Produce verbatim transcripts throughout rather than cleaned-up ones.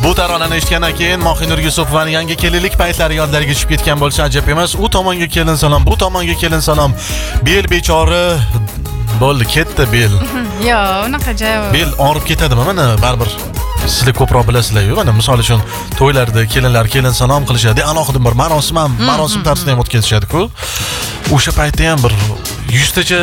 Bu taronani eshitgandan keyin Mohinur Yusupovaning yangi kelinlik paytlari yodlariga tushib ketgan bo'lsa ajab emas. U tomonga kelin salom, bu tomonga kelin salom. Bel bechora bo'ldi, ketdi bel. Yo'q, unaqa javob. Bel og'rib ketadimi? Mana baribir sizlar ko'proq bilasizlar-ku. Mana misol uchun to'ylarda kelinlar kelin salom qilishadi. Alohida bir marosim ham, marosim tarzida ham o'tkazishadi-ku. O'sha paytda ham bir yuz tacha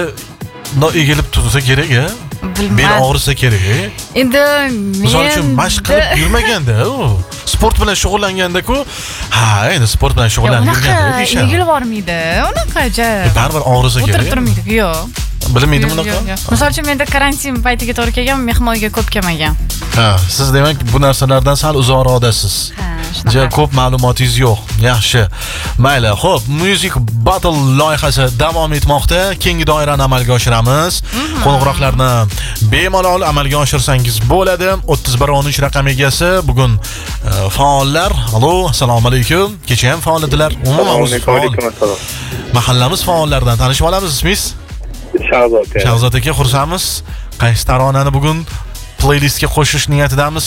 egilib tursa kerak-a? Bel og'risa kerak. Endi misol uchun mashq qilib yurmaganda, u sport bilan shug'ullanganda-ku, ha, endi sport bilan shug'ullanib yurganda deyishadi. Egilib bormaydi, unaqacha. Baribir og'risa kerak. O'tirib turmaydi, yo'q. Bilmaydim unaqa. Misol uchun menda karantin paytiga to'g'ri kelgan, mehmonga ko'p kelmagan. Ha, siz demak bu narsalardan sal uzoqroqdasiz. Ha, shunaqa. Ja, ko'p ma'lumotingiz yo'q. Yaxshi. Mayli, xo'p, Music Battle loyihasi davom etmoqda. Keyingi doirani amalga oshiramiz. Qo'ng'iroqlarni bemalol amalga oshirsangiz bo'ladi. o'ttiz bir o'n uch raqam egasi bugun faollar. Allo, assalomu alaykum. Kecha ham faol edilar. Umuman o'zi faol. Mahallamiz faollaridan tanishib olamiz, ismingiz? Shahzod. Shahzod aka, xursandmiz. Qaysi taronani bugun playlistga qo'shish niyatidamiz?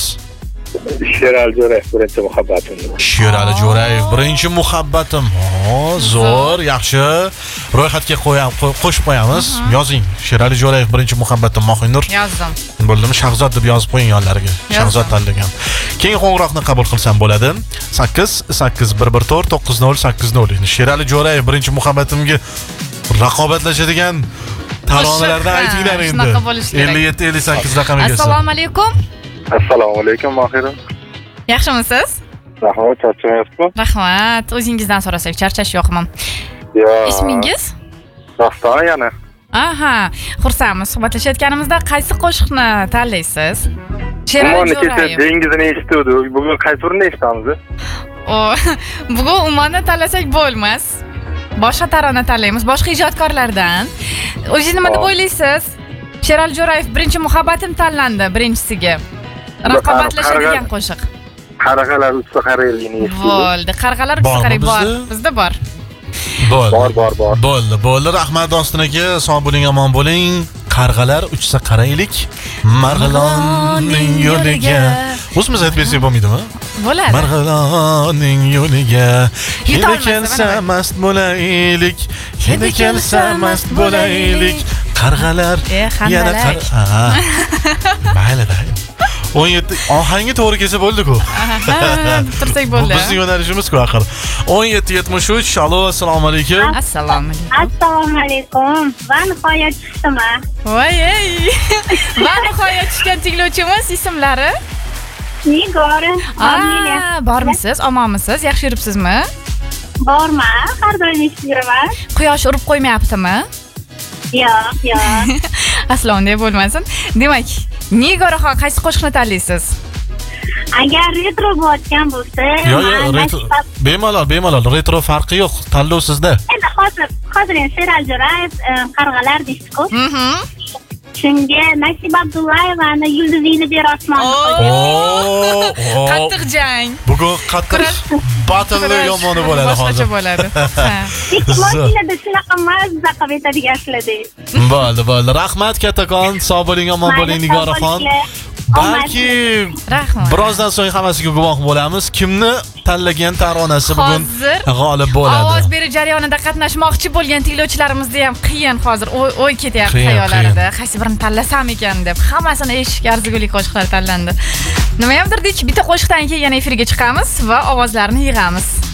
Sherali Jo'rayev birinchi muhabbatim. Sherali Jo'rayev birinchi muhabbatim. O, zo'r, yaxshi. Ro'yxatga qo'yam, qo'shib qo'yamiz. Yozing. Sherali Jo'rayev birinchi muhabbatim Mohinur. Yozdim. Bo'ldimi? Shahzod deb yozib qo'ying yonlariga. Shahzod tanlagan. Keyingi qo'ng'iroqni qabul qilsam bo'ladi. sakkiz sakkiz bir bir to'rt to'qqiz nol sakkiz nol. Sherali Jo'rayev birinchi muhabbatimga raqobatlashadigan taronalardan aytinglar endi. Shunaqa bo'lishi kerak. ellik yetti ellik sakkiz raqam egasi. Assalomu alaykum. Assalomu alaykum, Mohira. Yaxshimisiz? Rahmat, charchamayapsizmi? Rahmat. O'zingizdan so'rasak, charchash yo'qmi? Yo'q. Ismingiz? Rostdan yana. Aha, xursandmiz. Suhbatlashayotganimizda qaysi qo'shiqni tanlaysiz? Sherali Jo'rayev. Dengizni eshitdik. Bugun qaysi birini eshitamiz? O, bugun umuman tanlasak bo'lmas. Boshqa tarona tanlaymiz, boshqa ijodkorlardan. O'zingiz nima deb o'ylaysiz? Sherali Jo'rayev birinchi muhabbatim tanlandi birinchisiga. Raqobatlashadigan qo'shiq. Qarg'alar usta qarayligini eshitdik. Bo'ldi, qarg'alar usta qaray bor. Bizda bor. Bo'ldi. Bor, bor, bor. Bo'ldi, bo'ldi. Rahmat Doston aka, sog' bo'ling, omon bo'ling. Qarg'alar uchsa qaraylik Marg'ilonning yo'liga. O'zimiz aytib bersak bo'lmaydimi? Bo'ladi. Marg'ilonning yo'liga Hidi kelsa mast bo'laylik, hidi kelsa mast bo'laylik. Qarg'alar yana qarg'alar. Mayli-da. o'n yetti ohangi to'g'ri kelsa bo'ldi-ku. Tursak bo'ldi. Bu bizning yo'nalishimiz-ku axir. o'n yetti yetmish uch. Allo, assalomu alaykum. Assalomu alaykum. Assalomu alaykum. Va nihoyat chiqdimi? Voy ey. Va nihoyat chiqqan tinglovchimiz ismlari? Nigor. Ah, bormisiz? Omonmisiz? Yaxshi yuribsizmi? Borman, har doim eshitib yuraman. Quyosh urib qo'ymayaptimi? Yo'q, yo'q. Aslo unday bo'lmasin. Demak, Nigoraxon qaysi qo'shiqni tanlaysiz? Agar retro bo'layotgan bo'lsa, Yo'q, yo'q, retro. Bemalol, bemalol, retro farqi yo'q. Tanlov sizda. Endi hozir, hozir Sherali Jo'rayev qarg'alar deysiz-ku. Mhm. Shunga Nasib Abdullayevani Yulduzingni ber osmonga qo'ying. Qattiq jang. Bugun qattiq battle yomoni bo'ladi hozir. Boshqacha bo'ladi. Ha. Mashinada shunaqa mazza qilib aytadigansizlar. Bo'ldi, bo'ldi. Rahmat kattakon, sog' bo'ling, omon bo'ling Nigoraxon. Balki birozdan so'ng hammasiga guvoh bo'lamiz. Kimni tanlagan taronasi bugun g'olib bo'ladi. Ovoz berish jarayonida qatnashmoqchi bo'lgan tinglovchilarimizda ham qiyin hozir o'y ketyapti xayollarida. Qaysi birini tanlasam ekan deb. Hammasini eshitishga arzigulik qo'shiqlar tanlandi. Nima hamdirdik, bitta qo'shiqdan keyin yana efirga chiqamiz va ovozlarni yig'amiz.